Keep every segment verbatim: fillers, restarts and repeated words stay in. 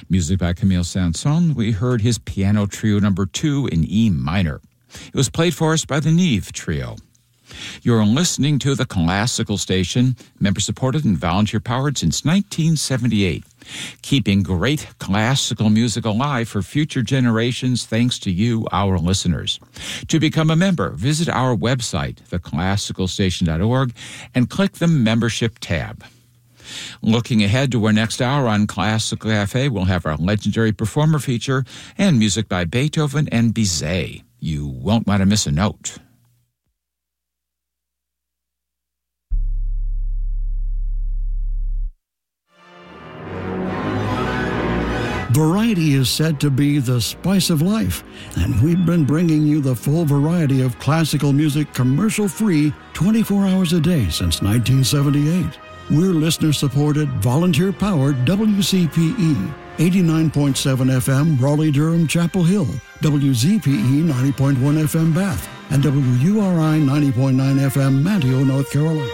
Music by Camille Saint-Saëns. We heard his Piano Trio number two in E minor. It was played for us by the Neve Trio. You're listening to the Classical Station, member-supported and volunteer-powered since nineteen seventy-eight. Keeping great classical music alive for future generations thanks to you, our listeners. To become a member, visit our website, the classical station dot org, and click the Membership tab. Looking ahead to our next hour on Classical Cafe, we'll have our legendary performer feature and music by Beethoven and Bizet. You won't want to miss a note. Variety is said to be the spice of life, and we've been bringing you the full variety of classical music commercial-free twenty-four hours a day since nineteen seventy-eight. We're listener-supported, volunteer-powered W C P E, eighty-nine point seven F M Raleigh-Durham Chapel Hill, W Z P E ninety point one F M Bath, and W U R I ninety point nine F M Manteo, North Carolina.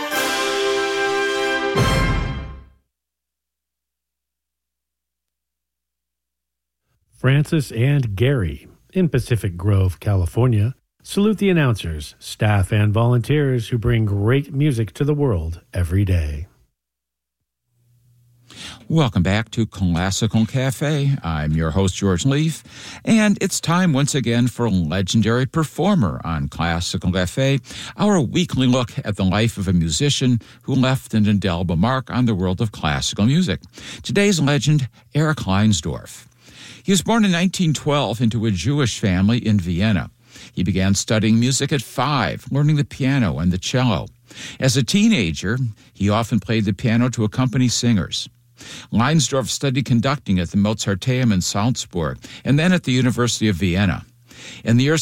Francis and Gary in Pacific Grove, California, salute the announcers, staff, and volunteers who bring great music to the world every day. Welcome back to Classical Cafe. I'm your host, George Leaf, and it's time once again for Legendary Performer on Classical Cafe, our weekly look at the life of a musician who left an indelible mark on the world of classical music. Today's legend, Erich Leinsdorf. He was born in nineteen twelve into a Jewish family in Vienna. He began studying music at five, learning the piano and the cello. As a teenager, he often played the piano to accompany singers. Leinsdorf studied conducting at the Mozarteum in Salzburg and then at the University of Vienna. In the year